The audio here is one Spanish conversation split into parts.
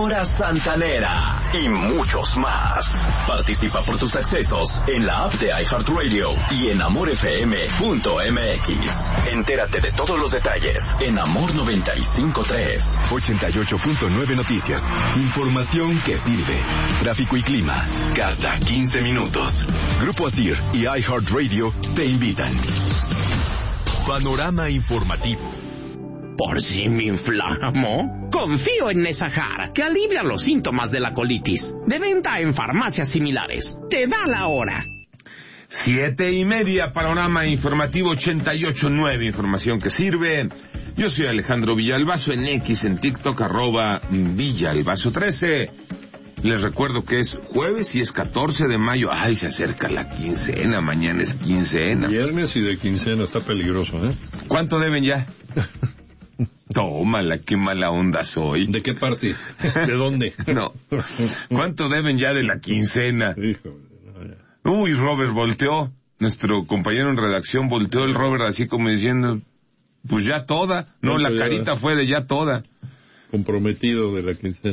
Hora Santanera y muchos más. Participa por tus accesos en la app de iHeartRadio y en amorfm.mx. Entérate de todos los detalles en Amor 95.3. 88.9 Noticias. Información que sirve. Tráfico y clima cada 15 minutos. Grupo ASIR y iHeartRadio te invitan. Panorama informativo. ¿Por si me inflamo? Confío en Nesahar, que alivia los síntomas de la colitis. De venta en farmacias similares. Te da la hora. 7:30, panorama informativo 88.9, información que sirve. Yo soy Alejandro Villalbazo, en X, en TikTok, @Villalbazo13. Les recuerdo que es jueves y es 14 de mayo. Ay, se acerca la quincena, mañana es quincena. Viernes y de quincena, está peligroso, ¿eh? ¿Cuánto deben ya? Tómala, qué mala onda soy. ¿De qué parte? ¿De dónde? No. ¿Cuánto deben ya de la quincena? Híjole. Uy, Robert volteó. Nuestro compañero en redacción volteó el Robert así como diciendo, pues ya toda. No, la carita fue de ya toda. Comprometido de la quincena.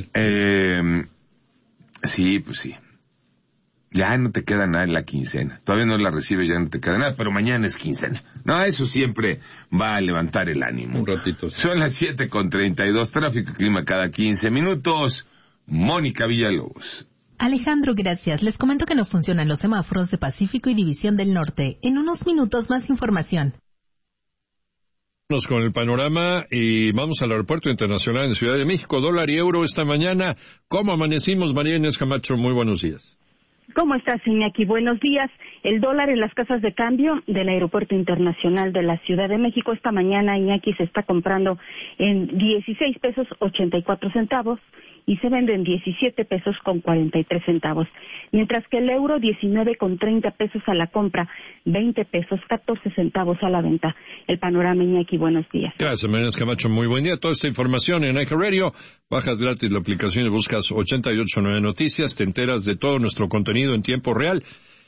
Sí, pues sí. Ya no te queda nada en la quincena. Todavía no la recibes, ya no te queda nada, pero mañana es quincena. No, eso siempre va a levantar el ánimo. Un ratito. Sí. Son las 7:32, tráfico y clima cada 15 minutos. Mónica Villalobos. Alejandro, gracias. Les comento que no funcionan los semáforos de Pacífico y División del Norte. En unos minutos más información. Vamos con el panorama y vamos al Aeropuerto Internacional de Ciudad de México. Dólar y euro esta mañana. ¿Cómo amanecimos, María Inés Camacho? Muy buenos días. ¿Cómo estás, Iñaki? Buenos días. El dólar en las casas de cambio del Aeropuerto Internacional de la Ciudad de México esta mañana, Iñaki, se está comprando en 16 pesos 84 centavos y se vende en 17 pesos con 43 centavos. Mientras que el euro 19 con 30 pesos a la compra, 20 pesos 14 centavos a la venta. El panorama, Iñaki, buenos días. Gracias, María Inés Camacho. Muy buen día. Toda esta información en iHeartRadio. Bajas gratis la aplicación y buscas 889 Noticias. Te enteras de todo nuestro contenido en tiempo real.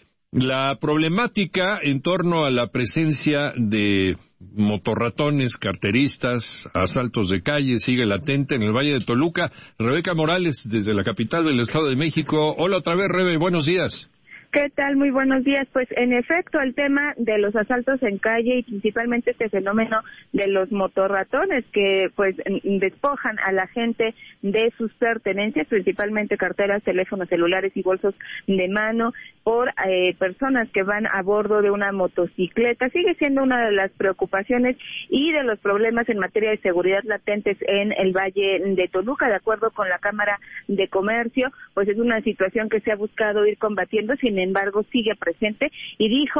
La problemática en torno a la presencia de motorratones, carteristas, asaltos de calle sigue latente en el Valle de Toluca. Rebeca Morales, desde la capital del Estado de México. Hola otra vez, Rebe, buenos días. ¿Qué tal? Muy buenos días. Pues en efecto, el tema de los asaltos en calle y principalmente este fenómeno de los motorratones que pues despojan a la gente de sus pertenencias, principalmente carteras, teléfonos celulares y bolsos de mano por personas que van a bordo de una motocicleta, sigue siendo una de las preocupaciones y de los problemas en materia de seguridad latentes en el Valle de Toluca. De acuerdo con la Cámara de Comercio, pues es una situación que se ha buscado ir combatiendo, sin embargo sigue presente, y dijo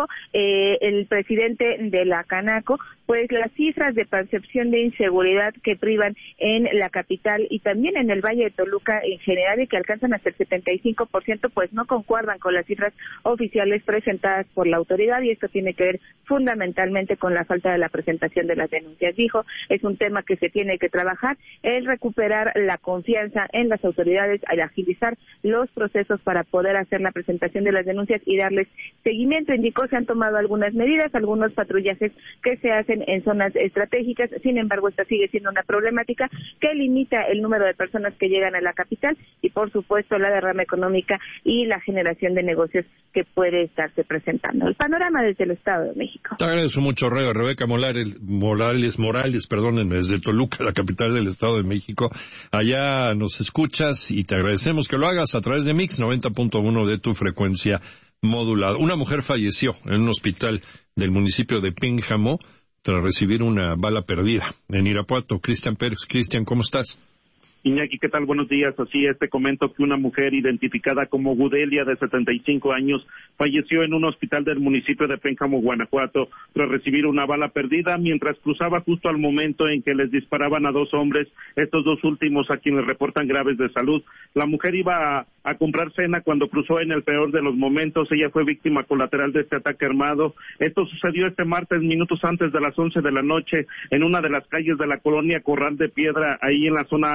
el presidente de la Canaco, pues las cifras de percepción de inseguridad que privan en la capital y también en el Valle de Toluca en general y que alcanzan hasta el 75%, pues no concuerdan con las cifras oficiales presentadas por la autoridad, y esto tiene que ver fundamentalmente con la falta de la presentación de las denuncias. Dijo, es un tema que se tiene que trabajar, el recuperar la confianza en las autoridades, al agilizar los procesos para poder hacer la presentación de las denuncias y darles seguimiento. Indicó, se han tomado algunas medidas, algunos patrullajes que se hacen en zonas estratégicas, sin embargo esta sigue siendo una problemática que limita el número de personas que llegan a la capital y por supuesto la derrama económica y la generación de negocios que puede estarse presentando. El panorama desde el Estado de México. Te agradezco mucho, Rebeca Morales, desde Toluca, la capital del Estado de México. Allá nos escuchas y te agradecemos que lo hagas a través de Mix 90.1 de tu frecuencia modulada. Una mujer falleció en un hospital del municipio de Pénjamo tras recibir una bala perdida en Irapuato. Cristian Pérez. Cristian, ¿cómo estás? Iñaki, ¿qué tal? Buenos días. Así es, te comento que una mujer identificada como Gudelia, de 75 años, falleció en un hospital del municipio de Pénjamo, Guanajuato, tras recibir una bala perdida mientras cruzaba justo al momento en que les disparaban a dos hombres, estos dos últimos a quienes reportan graves de salud. La mujer iba a comprar cena cuando cruzó en el peor de los momentos. Ella fue víctima colateral de este ataque armado. Esto sucedió este martes, minutos antes de las 11 de la noche, en una de las calles de la colonia Corral de Piedra, ahí en la zona alta de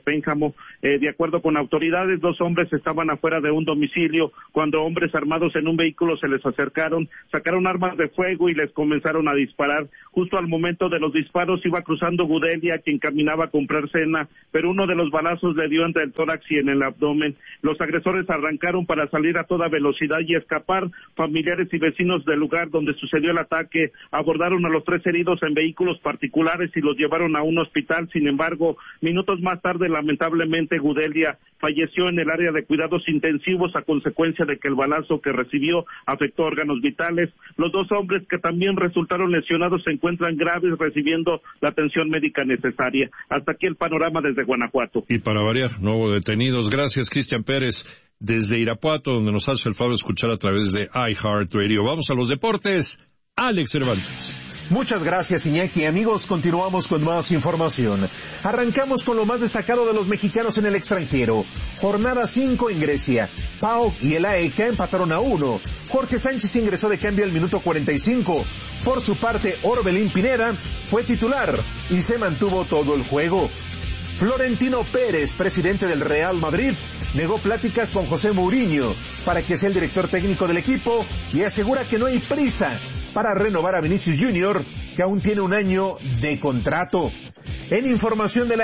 Pénjamo. De acuerdo con autoridades, 2 hombres estaban afuera de un domicilio cuando hombres armados en un vehículo se les acercaron, sacaron armas de fuego y les comenzaron a disparar. Justo al momento de los disparos iba cruzando Gudelia, quien caminaba a comprar cena, pero uno de los balazos le dio entre el tórax y en el abdomen. Los agresores arrancaron para salir a toda velocidad y escapar. Familiares y vecinos del lugar donde sucedió el ataque abordaron a los 3 heridos en vehículos particulares y los llevaron a un hospital. Sin embargo, minutos más tarde, lamentablemente, Gudelia falleció en el área de cuidados intensivos a consecuencia de que el balazo que recibió afectó órganos vitales. Los 2 hombres que también resultaron lesionados se encuentran graves, recibiendo la atención médica necesaria. Hasta aquí el panorama desde Guanajuato. Y para variar, no hubo detenidos. Gracias, Cristian Pérez, desde Irapuato, donde nos hace el favor de escuchar a través de iHeartRadio. Vamos a los deportes. Alex Cervantes. Muchas gracias, Iñaki. Amigos, continuamos con más información. Arrancamos con lo más destacado de los mexicanos en el extranjero. Jornada 5 en Grecia. PAOK y el AEK empataron a 1. Jorge Sánchez ingresó de cambio al minuto 45. Por su parte, Orbelín Pineda fue titular y se mantuvo todo el juego. Florentino Pérez, presidente del Real Madrid, negó pláticas con José Mourinho para que sea el director técnico del equipo y asegura que no hay prisa para renovar a Vinicius Jr., que aún tiene 1 año de contrato. En información de la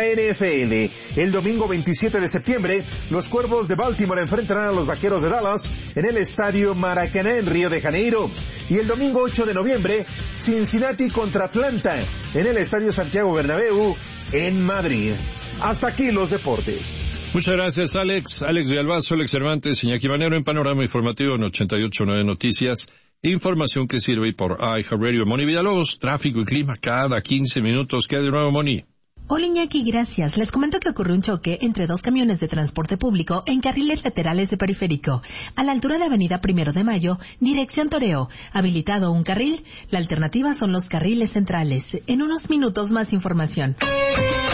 NFL, el domingo 27 de septiembre, los Cuervos de Baltimore enfrentarán a los Vaqueros de Dallas en el Estadio Maracaná en Río de Janeiro. Y el domingo 8 de noviembre, Cincinnati contra Atlanta en el Estadio Santiago Bernabéu en Madrid. Hasta aquí los deportes. Muchas gracias, Alex. Alex Villalbazo, Alex Cervantes, Iñaki Manero en Panorama Informativo en 88.9 Noticias. Información que sirve por iHeartRadio. Moni Villalobos, tráfico y clima cada 15 minutos. ¿Qué hay de nuevo, Moni? Hola, Iñaki, gracias. Les comento que ocurrió un choque entre 2 camiones de transporte público en carriles laterales de Periférico, a la altura de Avenida 1 de Mayo, dirección Toreo. Habilitado un carril, la alternativa son los carriles centrales. En unos minutos más información.